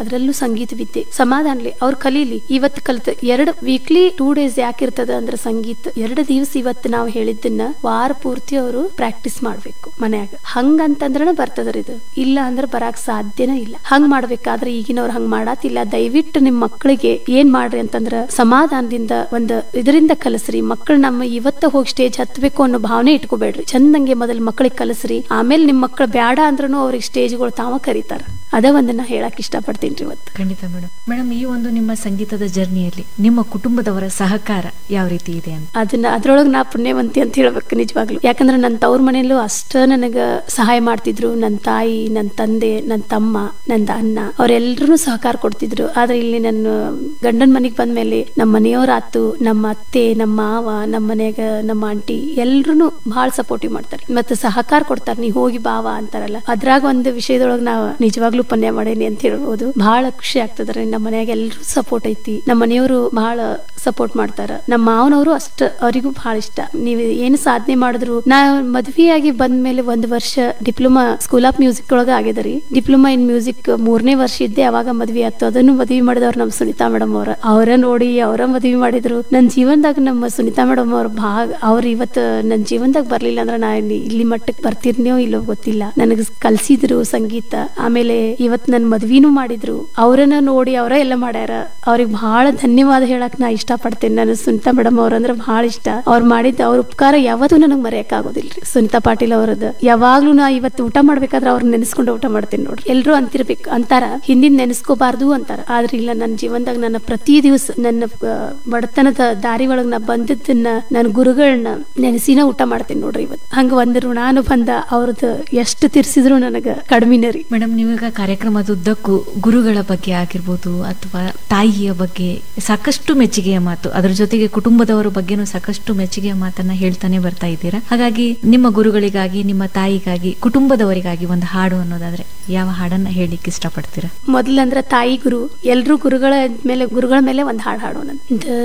ಅದರಲ್ಲೂ ಸಂಗೀತ ವಿದ್ಯೆ ಸಮಾಧಾನಲಿ ಅವ್ರು ಕಲೀಲಿ. ಇವತ್ತು ಕಲಿತ 2 ವೀಕ್ಲಿ 2 ಡೇಸ್ ಯಾಕಿರ್ತದ ಅಂದ್ರೆ ಸಂಗೀತ 2 ದಿವಸ ಇವತ್ತು ನಾವು ಹೇಳಿದ್ದನ್ನ ವಾರ ಪೂರ್ತಿ ಅವರು ಪ್ರಾಕ್ಟೀಸ್ ಮಾಡ್ಬೇಕು ಮನ್ಯಾಗ. ಹಂಗಂತಂದ್ರೆ ಬರ್ತದ್ರಿ ಇದು, ಇಲ್ಲ ಅಂದ್ರೆ ಬರಾಕ್ ಸಾಧ್ಯನೇ ಇಲ್ಲ. ಹಂಗ್ ಮಾಡ್ಬೇಕಾದ್ರೆ ಈಗಿನವ್ರು ಹಂಗ್ ಮಾಡಾತಿಲ್ಲ. ದಯವಿಟ್ಟು ನಿಮ್ ಮಕ್ಕಳಿಗೆ ಏನ್ ಮಾಡ್ರಿ ಅಂತಂದ್ರ ಸಮಾಧಾನದಿಂದ ಒಂದು ಇದರಿಂದ ಕಲಸ್ರಿ. ಮಕ್ಕಳು ನಮ್ಮ ಇವತ್ತ ಹೋಗಿ ಸ್ಟೇಜ್ ಹತ್ಬೇಕು ಅನ್ನೋ ಭಾವನೆ ಇಟ್ಕೋಬೇಡ್ರಿ. ಚಂದಂಗೆ ಮೊದಲು ಮಕ್ಕಳಿಗೆ ಕಲಸ್ರಿ. ಆಮೇಲೆ ನಿಮ್ ಮಕ್ಕಳು ಬ್ಯಾಡ ಅಂದ್ರೂ ಅವ್ರಿಗೆ ಸ್ಟೇಜ್ಗಳು ತಾವ ಕರೀತಾರ. ಅದ ಒಂದನ್ನ ಹೇಳಕ್ ಇಷ್ಟಪಡ್ತೀನಿ ಇವತ್ತು. ಖಂಡಿತ ಮೇಡಮ್ ಈ ಒಂದು ನಿಮ್ಮ ಸಂಗೀತದ ಜರ್ನಿಯಲ್ಲಿ ನಿಮ್ಮ ಕುಟುಂಬದವರ ಸಹಕಾರ ಯಾವ ರೀತಿ ಇದೆ ಅಂತ ಅದ್ರೊಳಗೆ ನಾ ಪುಣ್ಯವಂತಿ ಅಂತ ಹೇಳ್ಬೇಕು ನಿಜವಾಗ್ಲು. ಯಾಕಂದ್ರೆ ನನ್ನ ತವ್ರ ಮನೆಯಲ್ಲೂ ಅಷ್ಟ ನನಗ ಸಹಾಯ ಮಾಡ್ತಿದ್ರು. ನನ್ನ ತಾಯಿ, ನನ್ನ ತಂದೆ, ನನ್ನ ತಮ್ಮ, ನನ್ನ ಅಣ್ಣ ಅವರೆಲ್ಲರೂ ಸಹಕಾರ ಕೊಡ್ತಿದ್ರು. ಆದ್ರೆ ಇಲ್ಲಿ ನನ್ನ ಗಂಡನ ಮನೆಗ್ ಬಂದ್ಮೇಲೆ ನಮ್ಮ ಮನೆಯವರಾತು, ನಮ್ಮ ಅತ್ತೆ, ನಮ್ಮ ಮಾವ, ನಮ್ಮ ಮನೆಯಾಗ ನಮ್ಮ ಆಂಟಿ ಎಲ್ರು ಬಹಳ ಸಪೋರ್ಟಿವ್ ಮಾಡ್ತಾರೆ, ಮತ್ತೆ ಸಹಕಾರ ಕೊಡ್ತಾರೆ. ನೀ ಹೋಗಿ ಬಾವ ಅಂತಾರಲ್ಲ, ಅದ್ರಾಗ ಒಂದು ವಿಷಯದೊಳಗೆ ನಾವು ನಿಜವಾಗ್ಲೂ ಪುಣ್ಯ ಮಾಡೇನಿ ಅಂತ ಹೇಳ್ಬೋದು. ಬಹಳ ಖುಷಿ ಆಗ್ತದ್ರಿ. ನಮ್ಮ ಮನ್ಯಾಗ ಎಲ್ರು ಸಪೋರ್ಟ್ ಐತಿ. ನಮ್ಮ ಮನೆಯವರು ಬಹಳ ಸಪೋರ್ಟ್ ಮಾಡ್ತಾರ. ನಮ್ಮ ಮಾವನವರು ಅಷ್ಟ, ಅವರಿಗೂ ಬಹಳ ಇಷ್ಟ. ನೀವು ಏನು ಸಾಧನೆ ಮಾಡಿದ್ರು. ನಾ ಮದ್ವೆಯಾಗಿ ಬಂದ್ಮೇಲೆ 1 ವರ್ಷ ಡಿಪ್ಲೊಮಾ ಸ್ಕೂಲ್ ಆಫ್ ಮ್ಯೂಸಿಕ್ ಒಳಗ ಆಗಿದರಿ. ಡಿಪ್ಲೊಮಾ ಇನ್ ಮ್ಯೂಸಿಕ್ 3ನೇ ವರ್ಷ ಇದ್ದೆ, ಅವಾಗ ಮದ್ವೆ ಆಯ್ತು. ಅದನ್ನು ಮದ್ವೆ ಮಾಡಿದವ್ರು ನಮ್ಮ ಸುನಿತಾ ಮೇಡಮ್ ಅವರ ನೋಡಿ ಅವರ ಮದ್ವೆ ಮಾಡಿದ್ರು. ನನ್ನ ಜೀವನದಾಗ ನಮ್ಮ ಸುನಿತಾ ಮೇಡಮ್ ಅವ್ರು ಇವತ್ತು ನನ್ನ ಜೀವನದಾಗ ಬರ್ಲಿಲ್ಲ ಅಂದ್ರೆ ನಾ ಇಲ್ಲಿ ಮಟ್ಟಕ್ಕೆ ಬರ್ತಿರ್ನೋ ಇಲ್ಲೋ ಗೊತ್ತಿಲ್ಲ. ನನಗೆ ಕಲ್ಸಿದ್ರು ಸಂಗೀತ. ಆಮೇಲೆ ಇವತ್ ನನ್ ಮದ್ವಿನೂ ಮಾಡಿದ್ರು. ಅವರನ್ನ ನೋಡಿ ಅವರ ಎಲ್ಲ ಮಾಡ್ಯಾರ. ಅವ್ರಿಗೆ ಬಹಳ ಧನ್ಯವಾದ ಹೇಳಕ್ ನಾ ಇಷ್ಟ ಪಡ್ತೇನೆ. ನಾನು ಸುನಿತಾ ಮೇಡಮ್ ಅವ್ರಂದ್ರೆ ಬಹಳ ಇಷ್ಟ. ಅವ್ರು ಮಾಡಿದ್ದ ಅವ್ರ ಉಪಕಾರ ಯಾವತ್ತೂ ನನಗ್ ಮರೆಯಕ್ ಆಗೋದಿಲ್ರಿ. ಸುನಿತಾ ಪಾಟೀಲ್ ಅವರದ್ದು ಯಾವಾಗ್ಲೂ ನಾ ಇವತ್ತು ಊಟ ಮಾಡ್ಬೇಕಾದ್ರೆ ಅವ್ರ ನೆನೆಸ್ಕೊಂಡು ಊಟ ಮಾಡ್ತೇನೆ ನೋಡ್ರಿ. ಎಲ್ರು ಅಂತಿರ್ಬೇಕು ಅಂತಾರ, ಹಿಂದಿನ ನೆನೆಸ್ಕೋಬಾರ್ದು ಅಂತಾರ. ಆದ್ರೆ ಇಲ್ಲ, ನನ್ನ ಜೀವನದಾಗ ನನ್ನ ಪ್ರತಿ ದಿವಸ ನನ್ನ ಬಡತನದ ದಾರಿ ಒಳಗ್ ನಾ ಬಂದಿದ್ದನ್ನ ನನ್ನ ಗುರುಗಳನ್ನ ನೆನೆಸಿನ ಊಟ ಮಾಡ್ತೇನೆ ನೋಡ್ರಿ. ಇವತ್ತು ಹಂಗ ಒಂದು ಋಣಾನುಬಂಧ ಅವ್ರದ್ದು ಎಷ್ಟು ತೀರ್ಸಿದ್ರು ನನಗ ಕಡಿಮೆನೇ ರೀ. ಮೇಡಮ್, ನೀವೀಗ ಕಾರ್ಯಕ್ರಮದ ಉದ್ದಕ್ಕೂ ಗುರುಗಳ ಬಗ್ಗೆ ಆಗಿರ್ಬೋದು ಅಥವಾ ತಾಯಿಯ ಬಗ್ಗೆ ಸಾಕಷ್ಟು ಮೆಚ್ಚುಗೆಯ ಮಾತು, ಅದರ ಜೊತೆಗೆ ಕುಟುಂಬದವರ ಬಗ್ಗೆನೂ ಸಾಕಷ್ಟು ಮೆಚ್ಚುಗೆಯ ಮಾತನ್ನ ಹೇಳ್ತಾನೆ ಬರ್ತಾ ಇದ್ದೀರಾ. ಹಾಗಾಗಿ ನಿಮ್ಮ ಗುರುಗಳಿಗಾಗಿ, ನಿಮ್ಮ ತಾಯಿಗಾಗಿ, ಕುಟುಂಬದವರಿಗಾಗಿ ಒಂದು ಹಾಡು ಅನ್ನೋದಾದ್ರೆ ಯಾವ ಹಾಡನ್ನ ಹೇಳಿಕ್ಕೆ ಇಷ್ಟಪಡ್ತೀರಾ? ಮೊದಲಂದ್ರ ತಾಯಿ ಗುರು. ಎಲ್ರು ಗುರುಗಳ ಮೇಲೆ ಒಂದು ಹಾಡು ಹಾಡೋಣ.